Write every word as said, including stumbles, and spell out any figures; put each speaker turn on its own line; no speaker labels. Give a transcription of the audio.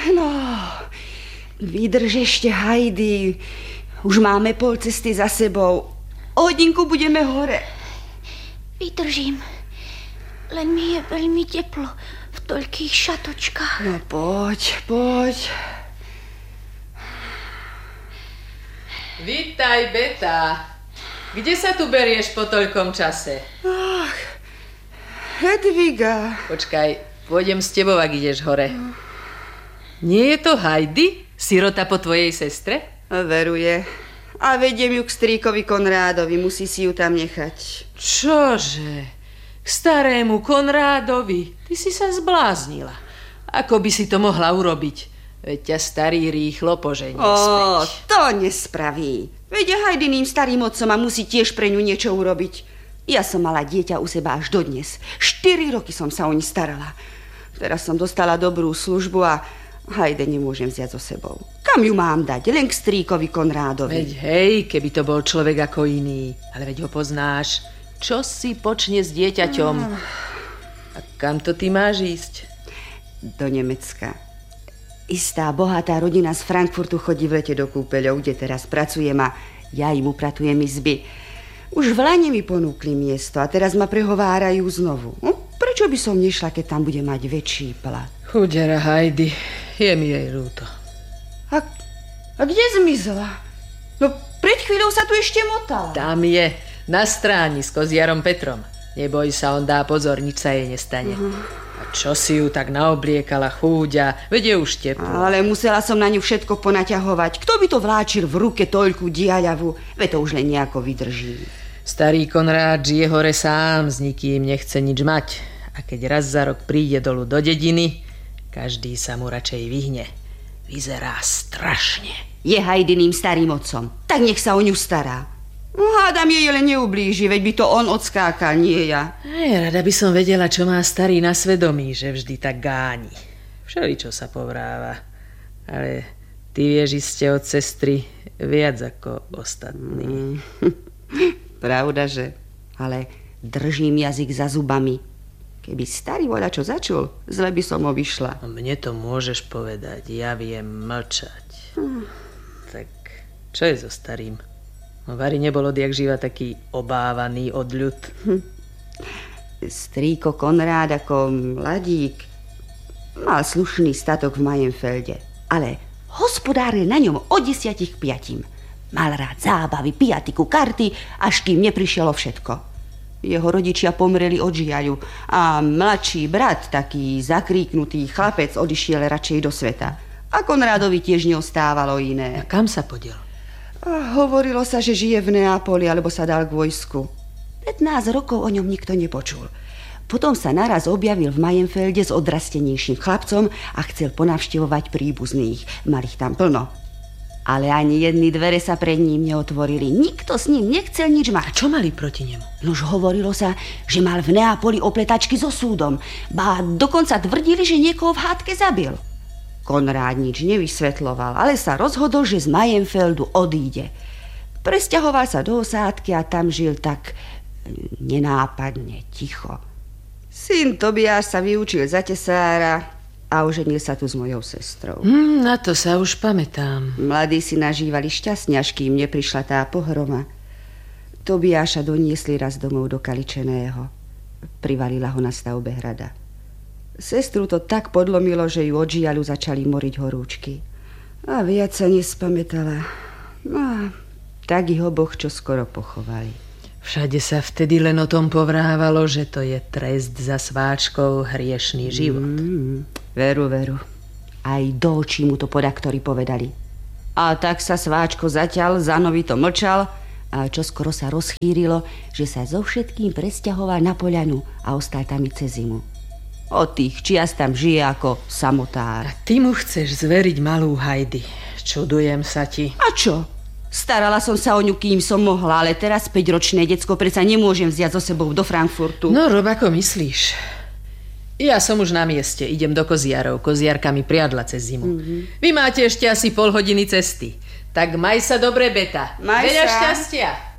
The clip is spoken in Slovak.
No, vydrž ešte, Heidi. Už máme pol cesty za sebou. O hodinku budeme hore.
Vydržím. Len mi je veľmi teplo v toľkých šatočkách.
No poď, poď.
Vítaj, Beta. Kde sa tu berieš po toľkom čase?
Ach, Hedviga.
Počkaj, pôjdem s tebou, ak ideš hore. Nie je to Heidi? Sirota po tvojej sestre?
Veruje. A vediem ju k strýkovi Konrádovi. Musí si ju tam nechať.
Čože? K starému Konrádovi? Ty si sa zbláznila. Ako by si to mohla urobiť? Veď ťa starý rýchlo poženie
Ó,
späť.
to nespraví. Veď je Heidiným starým otcom a musí tiež pre ňu niečo urobiť. Ja som mala dieťa u seba až dodnes. Štyri roky som sa o ni starala. Teraz som dostala dobrú službu a Heide nemôžem vziať so sebou. Kam ju mám dať? Len k strýkovi Konrádovi.
Veď hej, keby to bol človek ako iný. Ale veď ho poznáš. Čo si počne s dieťaťom? A kam to ty máš ísť?
Do Nemecka. Istá bohatá rodina z Frankfurtu chodí v lete do kúpeľov, kde teraz pracujem a ja im upratujem izby. Už v lani mi ponúkli miesto a teraz ma prehovárajú znovu. Hm? Prečo by som nešla, keď tam bude mať väčší plat?
Chudera Heidi, je mi jej ľúto.
A, a kde zmizla? No pred chvíľou sa tu ešte motala.
Tam je, na stránisko s Jarom Petrom. Neboj sa, on dá pozor, nič sa jej nestane. Uh-huh. A čo si ju tak naobliekala, chúďa, veď je už teplo.
Ale musela som na ňu všetko ponaťahovať. Kto by to vláčil v ruke toľku diaľavu? Veď to už len nejako vydrží.
Starý Konrád žije hore sám, s nikým nechce nič mať. A keď raz za rok príde dolu do dediny, každý sa mu radšej vyhne. Vyzerá strašne.
Je Heidiným starým otcom, tak nech sa o ňu stará. No, hádam jej len neublíži, veď by to on odskákal, nie ja.
Aj, rada by som vedela, čo má starý na svedomí, že vždy tak gáni. Všeličo sa povráva. Ale ty vieš iste od sestry viac ako ostatní.
Mm. Pravda, že? Ale držím jazyk za zubami. Keby starý voľa čo začul, zle by som ho vyšla.
Mne to môžeš povedať, ja viem mlčať. Hmm. Tak čo je so starým? Vary nebol odjak živa taký obávaný odľud. Hm.
Strýko Konrád ako mladík mal slušný statok v Mayenfelde, ale hospodáril na ňom od desiatich k piatim. Mal rád zábavy, piatiku, karty, až kým neprišielo všetko. Jeho rodičia pomreli od žiaľu a mladší brat, taký zakríknutý chlapec, odišiel radšej do sveta. A Konrádovi tiež neostávalo iné.
A kam sa podiel?
A hovorilo sa, že žije v Neapoli, alebo sa dal k vojsku. pätnásť rokov o ňom nikto nepočul. Potom sa naraz objavil v Mayenfelde s odrastenejším chlapcom a chcel ponavštevovať príbuzných. Mal ich tam plno. Ale ani jedny dvere sa pred ním neotvorili. Nikto s ním nechcel nič mať.
A čo mali proti nemu?
Nož hovorilo sa, že mal v Neapoli opletačky so súdom. Ba dokonca tvrdili, že niekoho v hádke zabil. Konrád nič nevysvetloval, ale sa rozhodol, že z Mayenfeldu odíde. Presťahoval sa do osádky a tam žil tak nenápadne, ticho. Syn Tobiáš sa vyučil za tesára a oženil sa tu s mojou sestrou.
Mm, na to sa už pamätám.
Mladí si nažívali šťastne, až kým neprišla tá pohroma. Tobiáša doniesli raz domov do Kaličeného. Privalila ho na stavbe hrada. Sestru to tak podlomilo, že ju od žiaľu začali moriť horúčky. A viac sa nespamätala. No a tak ich oboch čo skoro pochovali.
Všade sa vtedy len o tom povrávalo, že to je trest za sváčkou hriešný život.
Mm, veru, veru. Aj do očí mu to podaktori povedali. A tak sa sváčko zatiaľ zanovito mlčal a čoskoro sa rozchýrilo, že sa so všetkým presťahoval na poľanu a ostal tam i cez zimu. Od tých čias tam žije ako samotár.
A ty mu chceš zveriť malú Heidi. Čudujem sa ti.
A čo? Starala som sa o ňu, kým som mohla, ale teraz päťročné decko predsa nemôžem vziať so sebou do Frankfurtu.
No, rob ako myslíš. Ja som už na mieste, idem do Koziarov. Koziarka mi priadla cez zimu. Mm-hmm. Vy máte ešte asi pol hodiny cesty. Tak maj sa dobre, Beta.
Maj
Veľa
sa.
šťastia.